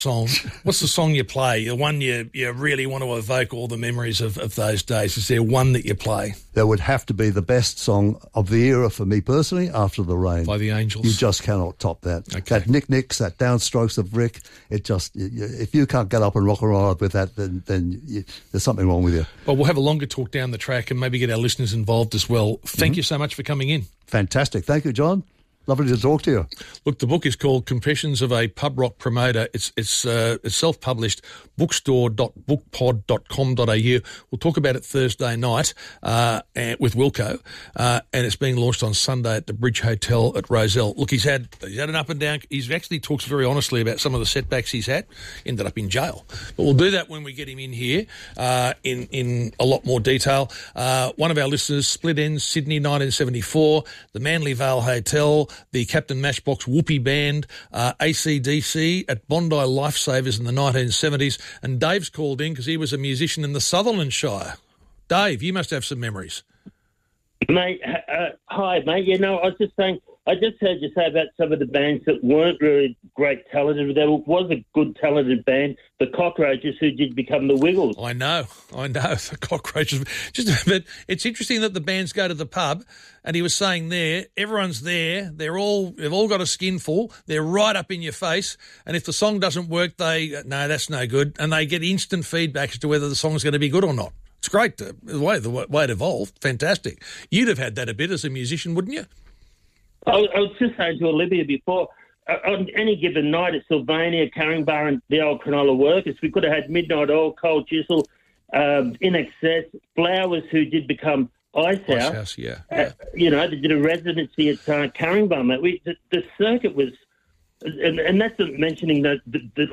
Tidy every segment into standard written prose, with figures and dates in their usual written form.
song. What's the song you play? The one you really want to evoke all the memories of those days? Is there one that you play? There would have to be the best song of the era for me personally, After the Rain. By the Angels. You just cannot top that. Okay. That Nick-Nicks, that downstrokes of Rick, it just, if you can't get up and rock and roll with that, then there's something wrong with you. Well, we'll have a longer talk down the track and maybe get our listeners involved as well. Thank you so much for coming in. Fantastic. Thank you, John. Lovely to talk to you. Look, the book is called Confessions of a Pub Rock Promoter. It's self-published, bookstore.bookpod.com.au. We'll talk about it Thursday night with Wilco, and it's being launched on Sunday at the Bridge Hotel at Rozelle. Look, he's had an up and down. He actually talks very honestly about some of the setbacks he's had. Ended up in jail, but we'll do that when we get him in here in a lot more detail. One of our listeners, Split Ends, Sydney, 1974, the Manly Vale Hotel, the Captain Matchbox Whoopee Band, AC/DC at Bondi Lifesavers in the 1970s. And Dave's called in because he was a musician in the Sutherland Shire. Dave, you must have some memories. Mate, hi, mate. I was just saying, I just heard you say about some of the bands that weren't really great talented. There was a good talented band, the Cockroaches, who did become the Wiggles. I know, the Cockroaches. But it's interesting that the bands go to the pub, and he was saying there, everyone's there, they've all got a skinful, they're right up in your face, and if the song doesn't work, no, that's no good, and they get instant feedback as to whether the song's going to be good or not. It's great, the way it evolved, fantastic. You'd have had that a bit as a musician, wouldn't you? I was just saying to Olivia before, on any given night at Sylvania, Caringbah and the old Cronulla Workers, we could have had Midnight Oil, Cold Chisel, In Excess, Flowers, who did become Ice House. Yeah. They did a residency at Caringbah, mate. The circuit was, and that's not mentioning the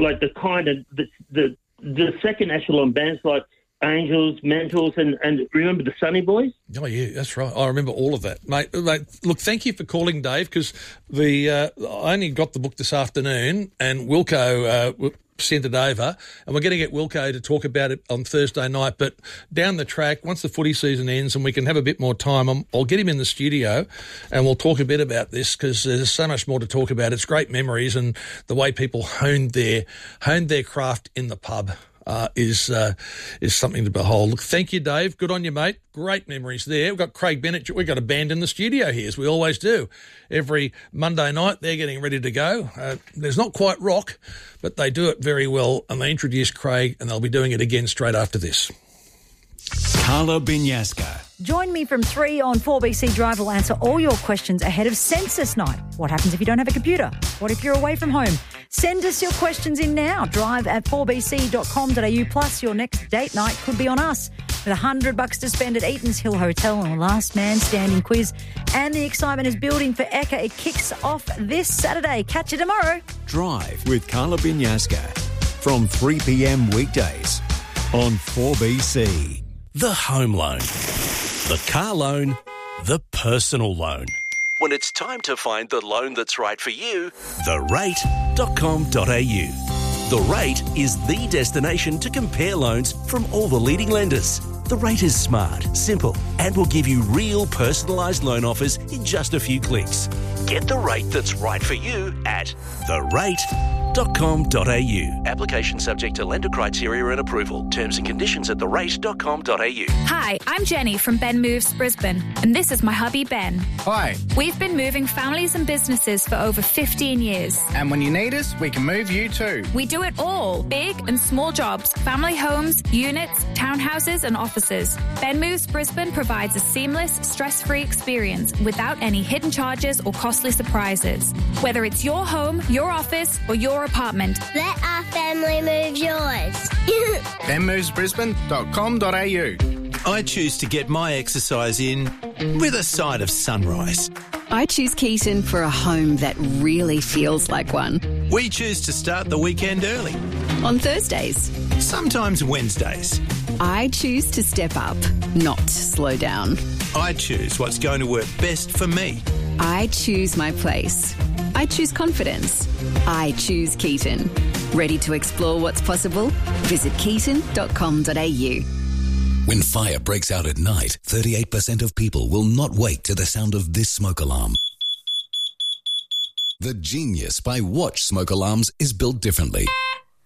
second echelon bands like Angels, Mentals, and remember the Sunny Boys? Oh, yeah, that's right. I remember all of that. Mate, look, thank you for calling, Dave, because I only got the book this afternoon, and Wilco sent it over, and we're going to get Wilco to talk about it on Thursday night. But down the track, once the footy season ends and we can have a bit more time, I'll get him in the studio and we'll talk a bit about this, because there's so much more to talk about. It's great memories, and the way people honed their craft in the pub is something to behold. Look, thank you, Dave. Good on you, mate. Great memories there. We've got Craig Bennett. We've got a band in the studio here, as we always do. Every Monday night, they're getting ready to go. There's not quite rock, but they do it very well, and they introduce Craig, and they'll be doing it again straight after this. Carla Binyasca. Join me from 3 on 4BC Drive. Will answer all your questions ahead of Census Night. What happens if you don't have a computer? What if you're away from home? Send us your questions in now. Drive at 4bc.com.au. Plus, your next date night could be on us. With $100 to spend at Eaton's Hill Hotel on a last man standing quiz. And the excitement is building for Ekka. It kicks off this Saturday. Catch you tomorrow. Drive with Carla Binyasca from 3 p.m. weekdays on 4BC. The home loan, the car loan, the personal loan. When it's time to find the loan that's right for you, therate.com.au. The Rate is the destination to compare loans from all the leading lenders. The Rate is smart, simple, and will give you real personalised loan offers in just a few clicks. Get the rate that's right for you at therate.com.au. Application subject to lender criteria and approval. Terms and conditions at therate.com.au. Hi, I'm Jenny from Ben Moves Brisbane, and this is my hubby Ben. Hi. We've been moving families and businesses for over 15 years. And when you need us, we can move you too. We do it all. Big and small jobs, family homes, units, townhouses and offices. Ben Moves Brisbane provides a seamless, stress-free experience without any hidden charges or costly surprises. Whether it's your home, your office or your apartment. Let our family move yours. benmovesbrisbane.com.au. I choose to get my exercise in with a side of sunrise. I choose Keaton for a home that really feels like one. We choose to start the weekend early. On Thursdays. Sometimes Wednesdays. I choose to step up, not slow down. I choose what's going to work best for me. I choose my place. I choose confidence. I choose Keaton. Ready to explore what's possible? Visit keaton.com.au. When fire breaks out at night, 38% of people will not wake to the sound of this smoke alarm. The genius by Watch smoke alarms is built differently.